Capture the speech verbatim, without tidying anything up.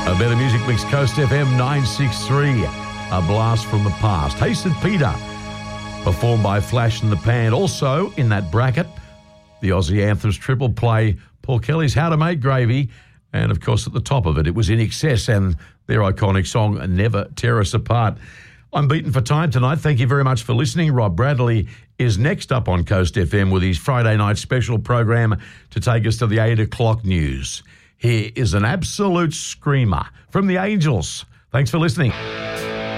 A Better Music Mix, Coast F M nine sixty-three. A blast from the past. Hey Saint Peter, performed by Flash in the Pan. Also in that bracket, the Aussie Anthems triple play, Paul Kelly's How to Make Gravy. And of course, at the top of it, it was In Excess and their iconic song, Never Tear Us Apart. I'm beaten for time tonight. Thank you very much for listening. Rob Bradley is next up on Coast F M with his Friday night special program to take us to the eight o'clock news. Here is an absolute screamer from the Angels. Thanks for listening.